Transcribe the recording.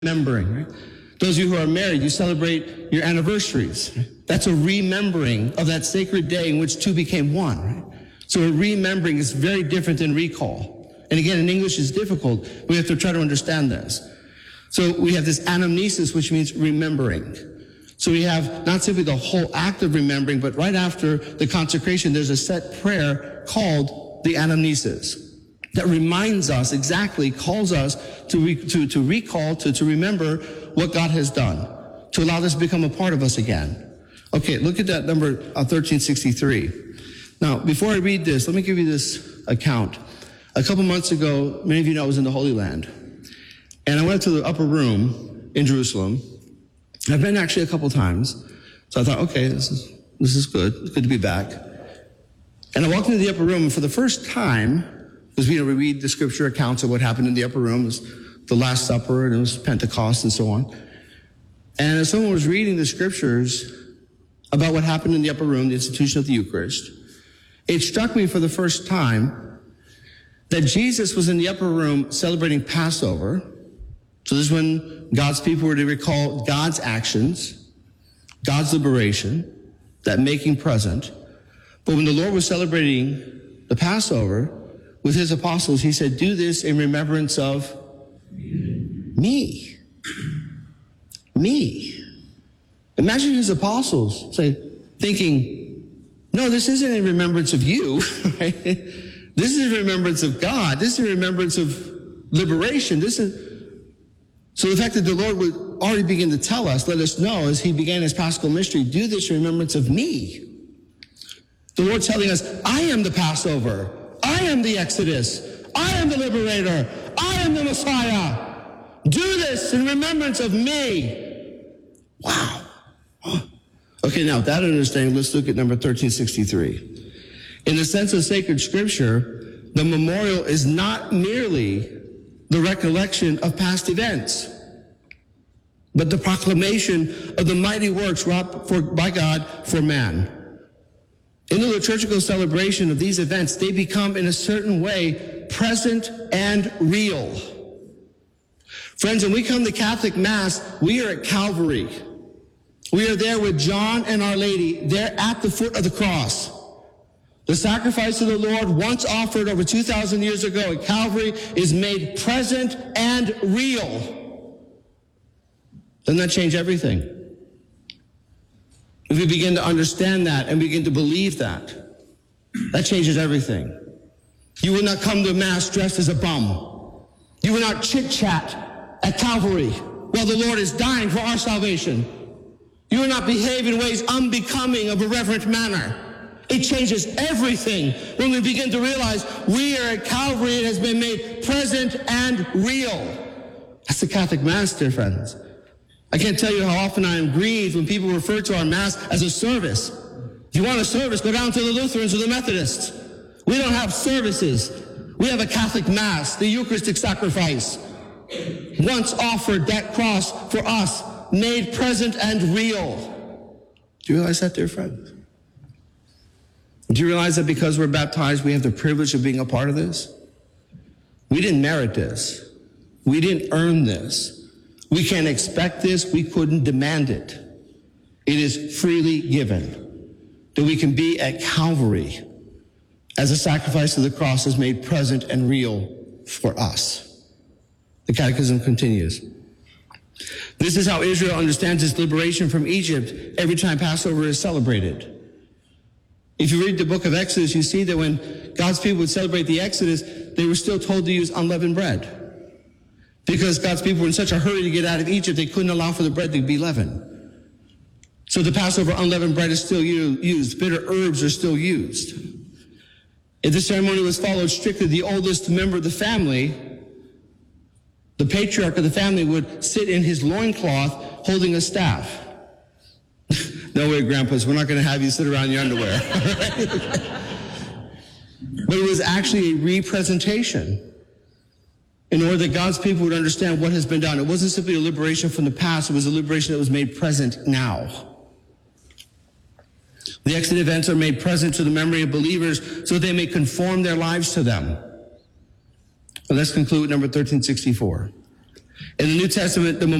remembering, right? Those of you who are married, you celebrate your anniversaries. That's a remembering of that sacred day in which two became one, right? So a remembering is very different than recall. And again, in English it's difficult. We have to try to understand this. So we have this anamnesis, which means remembering. So we have not simply the whole act of remembering, but right after the consecration, there's a set prayer called the anamnesis that reminds us exactly, calls us to recall, to remember what God has done, to allow this to become a part of us again. Okay, look at that number 1363. Now, before I read this, let me give you this account. A couple months ago, many of you know I was in the Holy Land, and I went to the upper room in Jerusalem. I've been actually a couple times, so I thought, okay, this is good. It's good to be back. And I walked into the upper room, and for the first time, because we read the scripture accounts of what happened in the upper room. It was the Last Supper, and it was Pentecost, and so on. And as someone was reading the scriptures about what happened in the upper room, the institution of the Eucharist, it struck me for the first time that Jesus was in the upper room celebrating Passover. So this is when God's people were to recall God's actions, God's liberation, that making present. But when the Lord was celebrating the Passover with his apostles, he said, do this in remembrance of me. Me. Imagine his apostles thinking, no, this isn't in remembrance of you. Right? This is in remembrance of God. This is in remembrance of liberation. So the fact that the Lord would already begin to tell us, let us know as he began his Paschal mystery, do this in remembrance of me. The Lord telling us, I am the Passover. I am the Exodus. I am the liberator. I am the Messiah. Do this in remembrance of me. Wow. Okay, now with that understanding, let's look at number 1363. In the sense of sacred scripture, the memorial is not merely the recollection of past events, but the proclamation of the mighty works wrought by God for man. In the liturgical celebration of these events, they become, in a certain way, present and real. Friends, when we come to Catholic Mass, we are at Calvary. We are there with John and Our Lady. They're at the foot of the cross. The sacrifice of the Lord, once offered over 2,000 years ago at Calvary, is made present and real. Doesn't that change everything? If we begin to understand that and begin to believe that, that changes everything. You will not come to Mass dressed as a bum. You will not chit-chat at Calvary while the Lord is dying for our salvation. You will not behave in ways unbecoming of a reverent manner. It changes everything when we begin to realize we are at Calvary. It has been made present and real. That's the Catholic Mass, dear friends. I can't tell you how often I am grieved when people refer to our Mass as a service. If you want a service, go down to the Lutherans or the Methodists. We don't have services. We have a Catholic Mass, the Eucharistic sacrifice. Once offered, that cross for us, made present and real. Do you realize that, dear friends? Do you realize that because we're baptized, we have the privilege of being a part of this? We didn't merit this. We didn't earn this. We can't expect this. We couldn't demand it. It is freely given that we can be at Calvary as a sacrifice of the cross is made present and real for us. The Catechism continues. This is how Israel understands its liberation from Egypt every time Passover is celebrated. If you read the book of Exodus, you see that when God's people would celebrate the Exodus, they were still told to use unleavened bread. Because God's people were in such a hurry to get out of Egypt, they couldn't allow for the bread to be leavened. So the Passover unleavened bread is still used. Bitter herbs are still used. If the ceremony was followed strictly, the oldest member of the family, the patriarch of the family, would sit in his loincloth holding a staff. No way, grandpas, we're not going to have you sit around in your underwear. But it was actually a representation in order that God's people would understand what has been done. It wasn't simply a liberation from the past, it was a liberation that was made present now. The exit events are made present to the memory of believers so they may conform their lives to them. But let's conclude with number 1364. In the New Testament, the